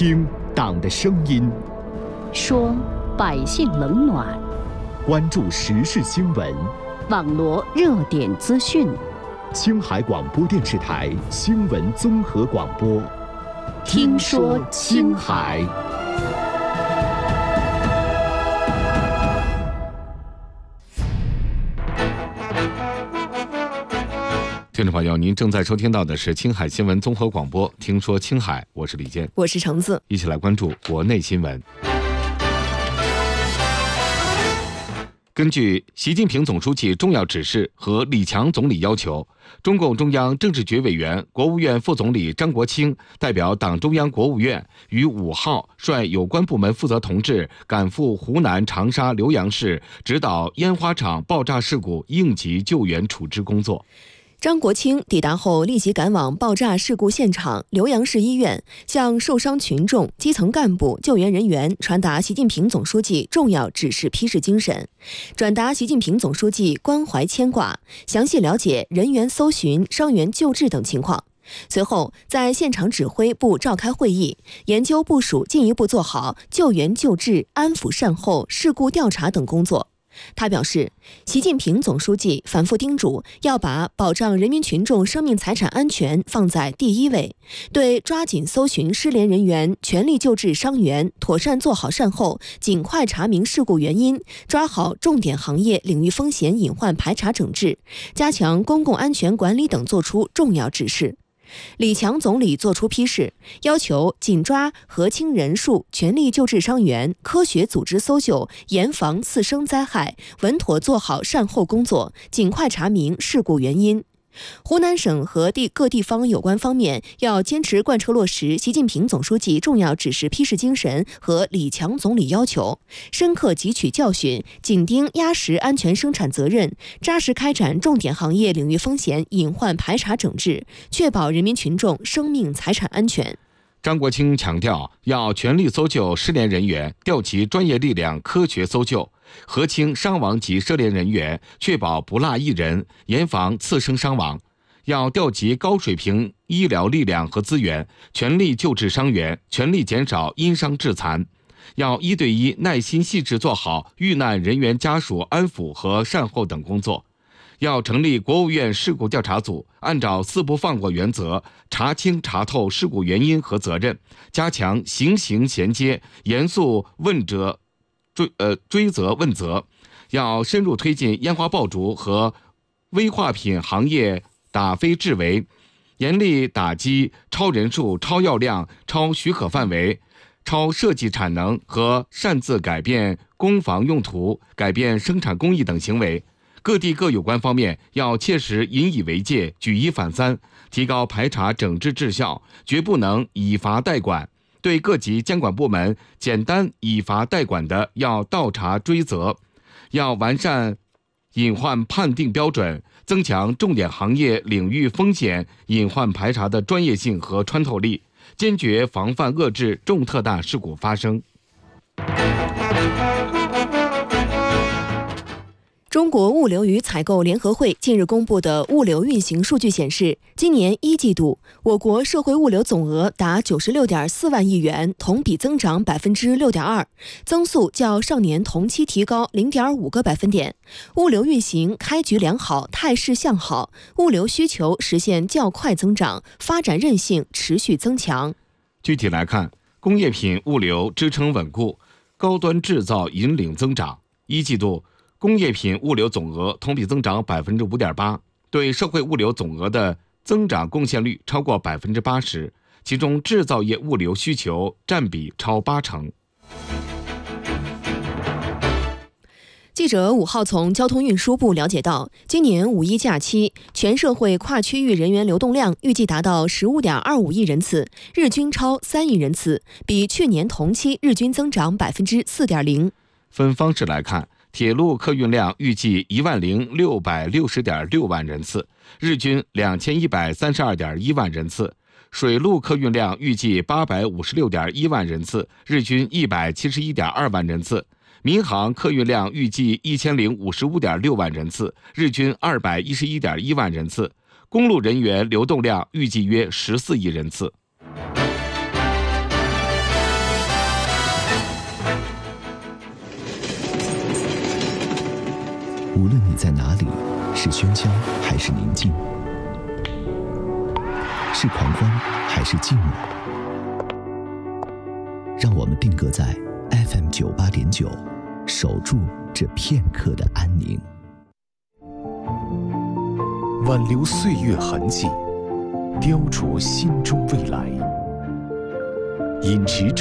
听党的声音， 说百姓冷暖， 关注时事新闻， 网罗热点资讯。 青海广播电视台新闻综合广播， 听说青海。 听众朋友，您正在收听到的是青海新闻综合广播，听说青海，我是李健， 我是橙子， 一起来关注国内新闻。根据习近平总书记重要指示和李强总理要求，中共中央政治局委员、国务院副总理张国清代表党中央国务院于5号率有关部门负责同志赶赴湖南长沙浏阳市，指导烟花厂爆炸事故应急救援处置工作。 张国清抵达后立即赶往爆炸事故现场浏阳市医院，向受伤群众、基层干部、救援人员传达习近平总书记重要指示批示精神，转达习近平总书记关怀牵挂，详细了解人员搜寻、伤员救治等情况。随后在现场指挥部召开会议，研究部署进一步做好救援救治、安抚善后、事故调查等工作。他表示，习近平总书记反复叮嘱要把保障人民群众生命财产安全放在第一位，对抓紧搜寻失联人员、全力救治伤员、妥善做好善后、尽快查明事故原因、抓好重点行业领域风险隐患排查整治、加强公共安全管理等作出重要指示。李强总理作出批示，要求紧抓核清人数，全力救治伤员，科学组织搜救，严防次生灾害，稳妥做好善后工作，尽快查明事故原因。湖南省和各地方有关方面要坚持贯彻落实习近平总书记重要指示批示精神和李强总理要求，深刻汲取教训，紧盯压实安全生产责任，扎实开展重点行业领域风险隐患排查整治，确保人民群众生命财产安全。 张国清强调，要全力搜救失联人员，调集专业力量科学搜救，核清伤亡及涉联人员，确保不落一人，严防次生伤亡。要调集高水平医疗力量和资源，全力救治伤员，全力减少因伤致残。要1对1耐心细致做好遇难人员家属安抚和善后等工作。要成立国务院事故调查组，按照4不放过原则，查清查透事故原因和责任，加强刑刑衔接，严肃追责问责。要深入推进烟花爆竹和危化品行业打非治为，严厉打击超人数、超药量、超许可范围、超设计产能和擅自改变工房用途、改变生产工艺等行为。各地各有关方面要切实引以为戒，举一反三，提高排查整治质效，绝不能以罚代管。对各级监管部门简单以罚代管的，要倒查追责。要完善隐患判定标准，增强重点行业领域风险隐患排查的专业性和穿透力，坚决防范遏制重特大事故发生。 中国物流与采购联合会近日公布的物流运行数据显示，今年1季度，我国社会物流总额达96.4万亿元，同比增长6.2%，增速较上年同期提高0.5个百分点。物流运行开局良好，态势向好，物流需求实现较快增长，发展韧性持续增强。 具体来看，工业品物流支撑稳固，高端制造引领增长。1季度工业品物流总额同比增长5.8%，对社会物流总额的增长贡献率超过80%，其中制造业物流需求占比超80%。 记者5号从交通运输部了解到，今年5一假期，全社会跨区域人员流动量预计达到15.25亿人次，日均超3亿人次，比去年同期日均增长4.0%。 分方式来看，铁路客运量预计10660.6万人次，日均2132.1万人次；水路客运量预计856.1万人次，日均171.2万人次；民航客运量预计1055.6万人次，日均211.1万人次；公路人员流动量预计约14亿人次。 无论你在哪里，是喧嚣还是宁静，是狂欢还是静默，让我们定格在 FM 98.9，守住这片刻的安宁。 挽留岁月痕迹，雕琢心中未来。饮食